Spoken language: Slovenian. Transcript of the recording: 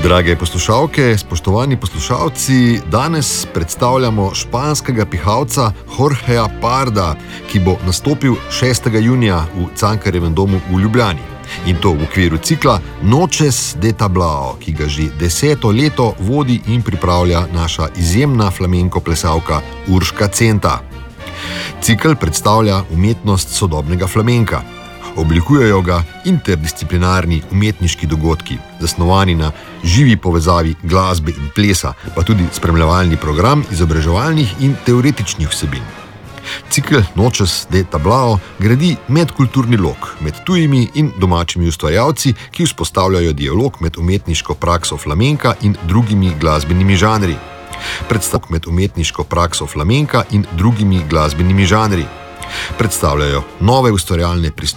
Drage poslušalke, spoštovani poslušalci, danes predstavljamo španskega pihalca Jorgeja Parda, ki bo nastopil 6. junija v Cankarjevem domu v Ljubljani. In to v okviru cikla Noches de Tablao, ki ga že 10. leto vodi in pripravlja naša izjemna flamenko plesalka Urška Centa. Cikl predstavlja umetnost sodobnega flamenka. Oblikujejo ga interdisciplinarni umetniški dogodki, zasnovani na živi povezavi glasbe in plesa, pa tudi spremljevalni program izobraževalnih in teoretičnih vsebin. Cikl Noches de Tablao gradi medkulturni lok med tujimi in domačimi ustvarjalci, ki vzpostavljajo dialog med umetniško prakso flamenka in drugimi glasbenimi žanri. Predstavljajo nove ustvarjalne pristope